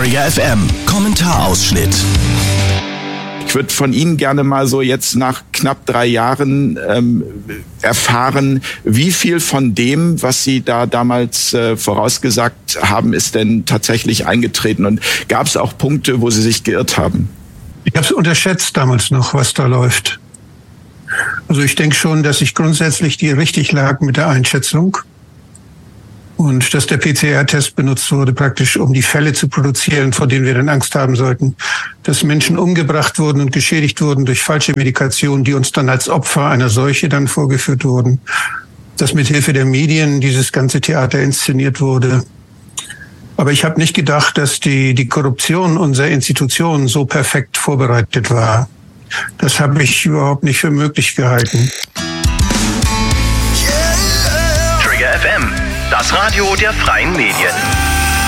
Trigger FM, Kommentarausschnitt. Ich würde von Ihnen gerne mal so jetzt nach knapp 3 Jahren erfahren, wie viel von dem, was Sie da damals vorausgesagt haben, ist denn tatsächlich eingetreten? Und gab es auch Punkte, wo Sie sich geirrt haben? Ich habe es unterschätzt damals noch, was da läuft. Also ich denke schon, dass ich grundsätzlich richtig lag mit der Einschätzung. Und dass der PCR-Test benutzt wurde, praktisch um die Fälle zu produzieren, vor denen wir dann Angst haben sollten. Dass Menschen umgebracht wurden und geschädigt wurden durch falsche Medikationen, die uns dann als Opfer einer Seuche dann vorgeführt wurden. Dass mit Hilfe der Medien dieses ganze Theater inszeniert wurde. Aber ich habe nicht gedacht, dass die Korruption unserer Institutionen so perfekt vorbereitet war. Das habe ich überhaupt nicht für möglich gehalten. Trigger FM, das Radio der freien Medien.